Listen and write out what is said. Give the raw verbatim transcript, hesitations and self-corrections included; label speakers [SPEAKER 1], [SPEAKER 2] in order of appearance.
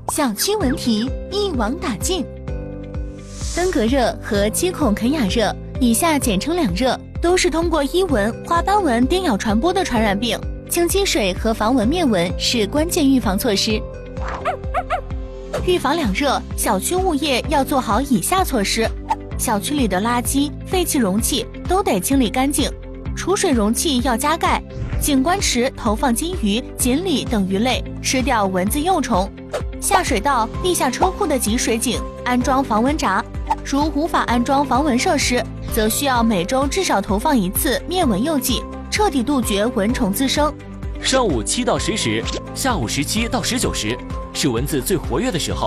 [SPEAKER 1] 小区蚊啼一网打尽。登革热和基孔肯雅热，以下简称两热，都是通过伊蚊、花斑蚊叮咬传播的传染病。清积水和防蚊灭蚊是关键预防措施。预防两热，小区物业要做好以下措施：小区里的垃圾、废弃容器都得清理干净，储水容器要加盖，景观池投放金鱼、锦鲤等鱼类，吃掉蚊子幼虫。下水道、地下车库的集水井安装防蚊闸，如无法安装防蚊设施，则需要每周至少投放一次灭蚊诱剂，彻底杜绝蚊虫滋生。
[SPEAKER 2] 上午七到十时，下午十七到十九时是蚊子最活跃的时候。